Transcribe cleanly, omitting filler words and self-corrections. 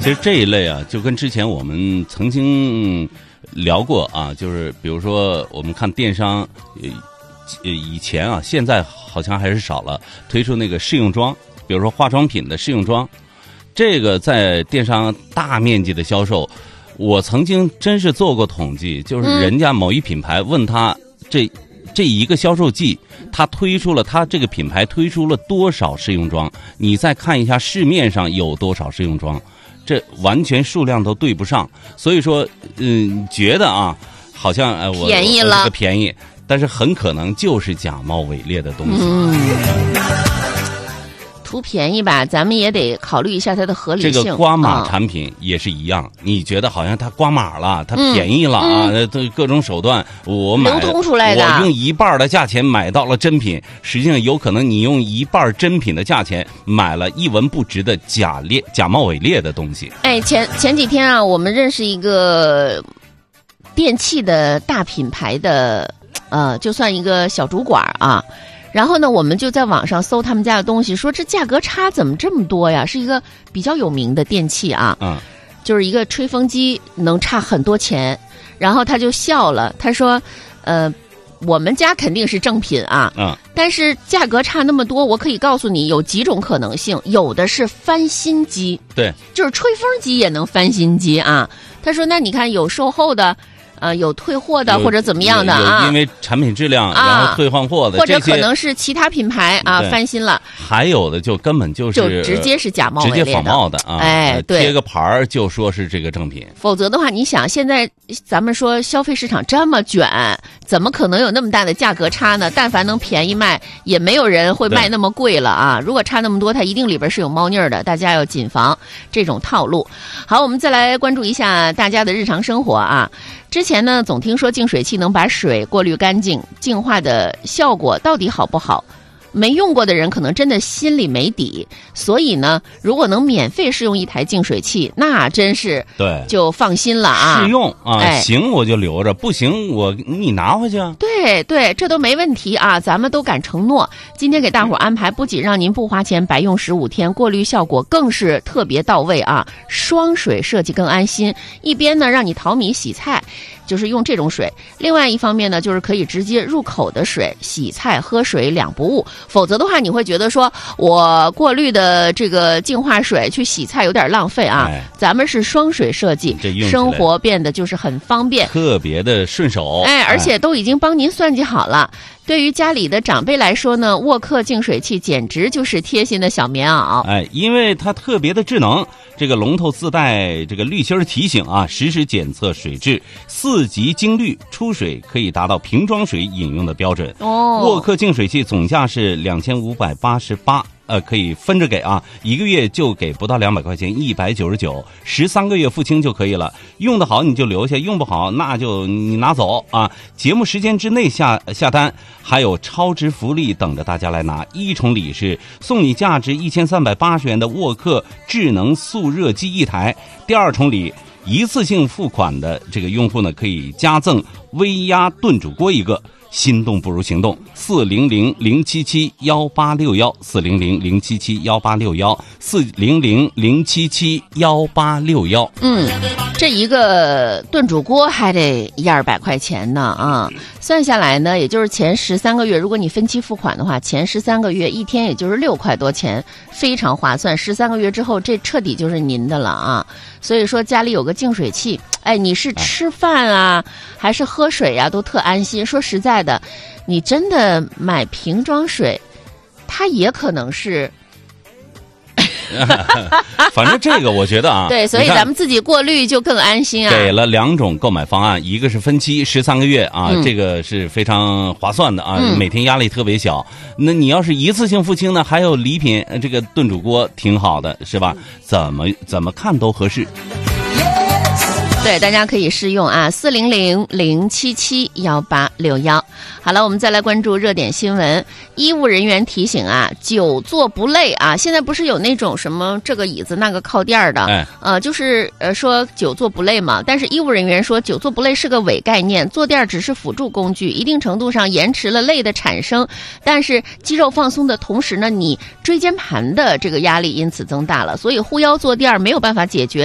其实这一类啊，就跟之前我们曾经聊过啊，就是比如说我们看电商，以前啊，现在好像还是少了推出那个试用装，比如说化妆品的试用装，这个在电商大面积的销售。我曾经真是做过统计，就是人家某一品牌问他这一个销售季，他这个品牌推出了多少试用装，你再看一下市面上有多少试用装，这完全数量都对不上。所以说觉得啊好像我便宜了， 这个便宜，但是很可能就是假冒伪劣的东西。 图便宜吧，咱们也得考虑一下它的合理性。 这个刮码产品也是一样，你觉得好像它刮码了，它便宜了啊，各种手段我买流通出来的， 我用一半的价钱买到了真品，实际上有可能你用一半真品的价钱买了一文不值的假冒伪劣的东西。 哎，前几天啊，我们认识一个电器的大品牌的就算一个小主管啊。然后呢，我们就在网上搜他们家的东西，说这价格差怎么这么多呀？是一个比较有名的电器啊，就是一个吹风机能差很多钱。然后他就笑了，他说：“我们家肯定是正品啊，但是价格差那么多，我可以告诉你有几种可能性，有的是翻新机， 对， 就是吹风机也能翻新机啊。”他说：“那你看有售后的。”有退货的或者怎么样的啊？ 因为产品质量，然后退换货的， 或者可能是其他品牌翻新了。 还有的就根本就直接是假冒伪劣的， 直接仿冒的啊！ 哎，对， 贴个牌儿就说是这个正品。 否则的话，你想现在咱们说消费市场这么卷，怎么可能有那么大的价格差呢？但凡能便宜卖，也没有人会卖那么贵了啊！如果差那么多，它一定里边是有猫腻儿的，大家要谨防这种套路。好，我们再来关注一下大家的日常生活啊。之前呢，总听说净水器能把水过滤干净，净化的效果到底好不好？没用过的人可能真的心里没底，所以呢，如果能免费试用一台净水器，那真是对就放心了啊。 试用啊，行我就留着，不行你拿回去啊。 对，这都没问题啊，咱们都敢承诺。今天给大伙安排，不仅让您不花钱白用15天，过滤效果更是特别到位啊，双水设计更安心。一边呢让你淘米洗菜，就是用这种水；另外一方面呢，就是可以直接入口的水，洗菜喝水两不误。否则的话，你会觉得说我过滤的这个净化水去洗菜有点浪费啊。咱们是双水设计，生活变得就是很方便， 特别的顺手。 而且都已经帮您算计好了。对于家里的长辈来说呢，沃克净水器简直就是贴心的小棉袄。 因为它特别的智能，这个龙头自带这个滤芯提醒啊，实时检测水质，4级精滤，出水可以达到瓶装水饮用的标准。沃克净水器总价是2588。可以分着给啊，1个月就给不到200块钱，199，13个月付清就可以了。用得好你就留下，用不好那就你拿走啊。节目时间之内下单，还有超值福利等着大家来拿。一重礼是送你价值1380元的沃克智能速热机1台，第二重礼一次性付款的这个用户呢，可以加赠微压炖煮锅1个。心动不如行动，400-077-1861400-077-1861400-077-186 这一个炖煮锅还得100-200块钱呢啊！算下来呢，也就是前13个月，如果你分期付款的话，前13个月一天也就是6块多钱，非常划算。13个月之后，这彻底就是您的了啊！所以说家里有个净水器，你是吃饭啊，还是喝水啊，都特安心。说实在的，你真的买瓶装水，它也可能是。 反正这个我觉得啊， 对，所以咱们自己过滤就更安心啊。 给了2种购买方案，一个是分期13个月啊，这个是非常划算的啊，每天压力特别小。那你要是一次性付清呢，还有礼品，这个炖煮锅挺好的，是吧？怎么看都合适。 对，大家可以试用啊，400-077-186。好了，我们再来关注热点新闻。医务人员提醒啊，久坐不累啊。现在不是有那种什么这个椅子那个靠垫的，就是说久坐不累嘛。但是医务人员说，久坐不累是个伪概念，坐垫只是辅助工具，一定程度上延迟了累的产生。但是肌肉放松的同时呢，你椎间盘的这个压力因此增大了，所以护腰坐垫没有办法解决